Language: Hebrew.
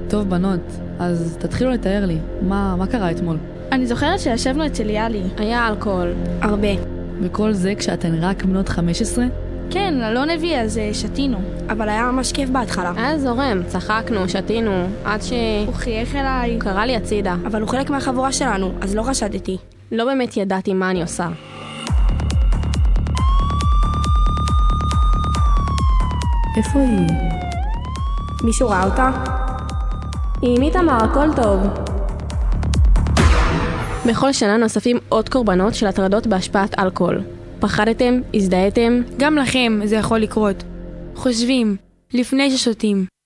טוב בנות, אז תתחילו לתאר לי, מה קרה אתמול? אני זוכרת שישבנו אצל יאלי. היה אלכוהול. הרבה. וכל זה כשאתן רק בנות 15? כן, אלון הביא, אז שתינו. אבל היה ממש כיף בהתחלה. היה זורם, צחקנו, שתינו, עד הוא חייך אליי. קרא לי הצידה. אבל הוא חלק מהחבורה שלנו, אז לא חשדתי. לא באמת ידעתי מה אני עושה. איפה היא? מישהו ראה אותה? עם איתמר, הכל טוב. בכל שנה נוספים עוד קורבנות של הטרדות בהשפעת אלכוהול. פחדתם? הזדהיתם? גם לכם זה יכול לקרות. חושבים, לפני ששותים.